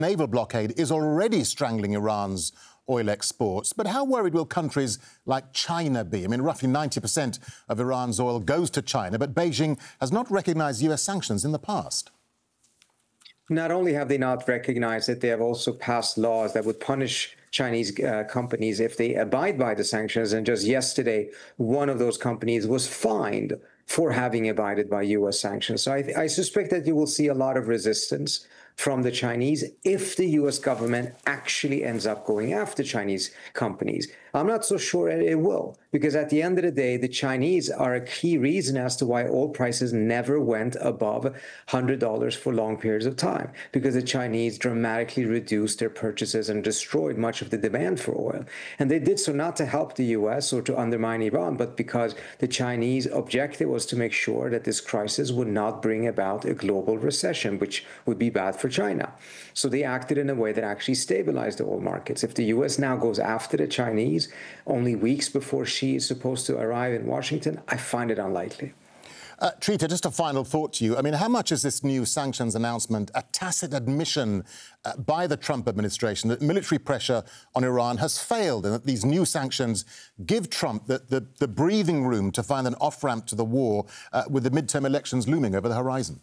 naval blockade is already strangling Iran's oil exports. But how worried will countries like China be? I mean, roughly 90% of Iran's oil goes to China, but Beijing has not recognized US sanctions in the past. Not only have they not recognized it, they have also passed laws that would punish Chinese companies if they abide by the sanctions. And just yesterday, one of those companies was fined for having abided by US sanctions. So I suspect that you will see a lot of resistance from the Chinese if the US government actually ends up going after Chinese companies. I'm not so sure it will, because at the end of the day, the Chinese are a key reason as to why oil prices never went above $100 for long periods of time, because the Chinese dramatically reduced their purchases and destroyed much of the demand for oil. And they did so not to help the US or to undermine Iran, but because the Chinese objective was to make sure that this crisis would not bring about a global recession, which would be bad for China. So they acted in a way that actually stabilized the oil markets. If the US now goes after the Chinese only weeks before she is supposed to arrive in Washington, I find it unlikely. Trita, just a final thought to you. I mean, how much is this new sanctions announcement a tacit admission by the Trump administration that military pressure on Iran has failed and that these new sanctions give Trump the breathing room to find an off-ramp to the war with the midterm elections looming over the horizon?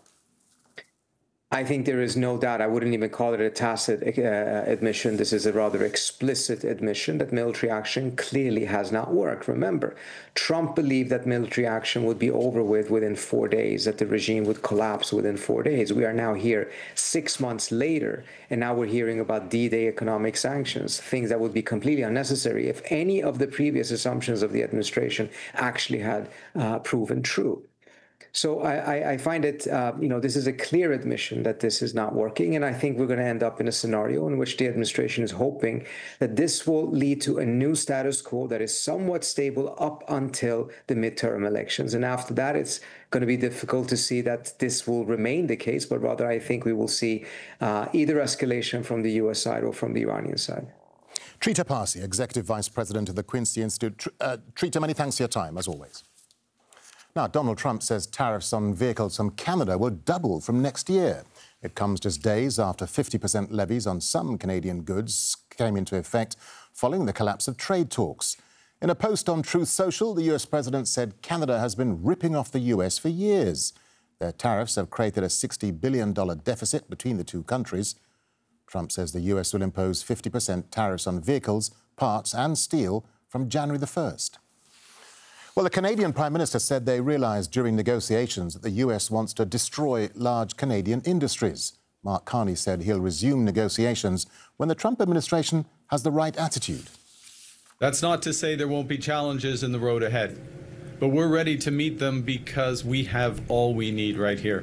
I think there is no doubt. I wouldn't even call it a tacit admission. This is a rather explicit admission that military action clearly has not worked. Remember, Trump believed that military action would be over with within 4 days, that the regime would collapse within 4 days. We are now here 6 months later, and now we're hearing about D-Day economic sanctions, things that would be completely unnecessary if any of the previous assumptions of the administration actually had proven true. So I find it, this is a clear admission that this is not working. And I think we're going to end up in a scenario in which the administration is hoping that this will lead to a new status quo that is somewhat stable up until the midterm elections. And after that, it's going to be difficult to see that this will remain the case. But rather, I think we will see either escalation from the US side or from the Iranian side. Trita Parsi, Executive Vice President of the Quincy Institute. Trita, many thanks for your time, as always. Now, Donald Trump says tariffs on vehicles from Canada will double from next year. It comes just days after 50% levies on some Canadian goods came into effect following the collapse of trade talks. In a post on Truth Social, the US president said Canada has been ripping off the US for years. Their tariffs have created a $60 billion deficit between the two countries. Trump says the US will impose 50% tariffs on vehicles, parts and steel from January the 1st. Well, the Canadian Prime Minister said they realised during negotiations that the US wants to destroy large Canadian industries. Mark Carney said he'll resume negotiations when the Trump administration has the right attitude. That's not to say there won't be challenges in the road ahead, but we're ready to meet them because we have all we need right here.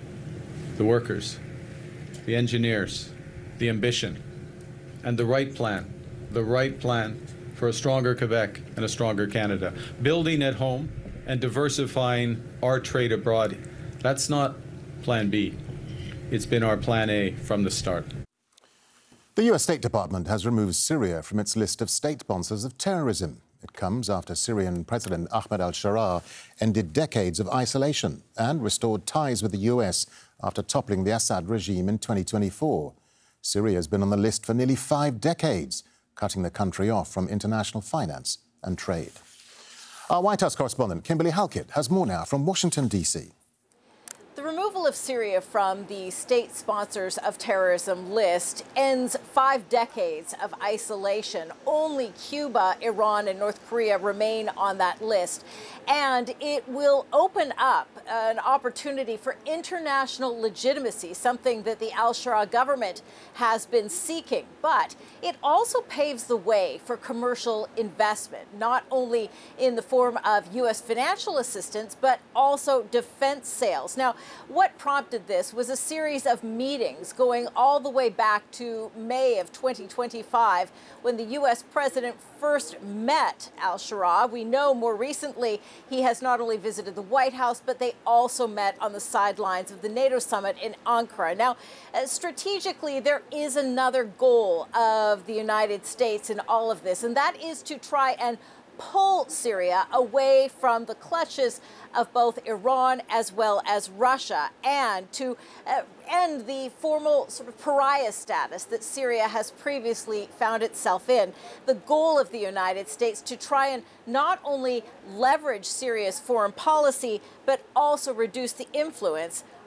The workers, the engineers, the ambition, and the right plan for a stronger Quebec and a stronger Canada. Building at home and diversifying our trade abroad, that's not Plan B. It's been our Plan A from the start. The US State Department has removed Syria from its list of state sponsors of terrorism. It comes after Syrian President Ahmed al-Sharaa ended decades of isolation and restored ties with the US after toppling the Assad regime in 2024. Syria has been on the list for nearly 5 decades, cutting the country off from international finance and trade. Our White House correspondent, Kimberly Halkett, has more now from Washington, D.C. The removal of Syria from the state sponsors of terrorism list ends 5 decades of isolation. Only Cuba, Iran, and North Korea remain on that list. And it will open up an opportunity for international legitimacy, something that the al-Sharaa government has been seeking. But it also paves the way for commercial investment, not only in the form of U.S. financial assistance, but also defense sales. Now, what prompted this was a series of meetings going all the way back to May of 2025, when the U.S. president first met al-Sharaa. We know more recently he has not only visited the White House, but they also met on the sidelines of the NATO summit in Ankara. Now, strategically, there is another goal of the United States in all of this, and that is to try and pull Syria away from the clutches of both Iran as well as Russia, and to end the formal sort of pariah status that Syria has previously found itself in. The goal of the United States to try and not only leverage Syria's foreign policy, but also reduce the influence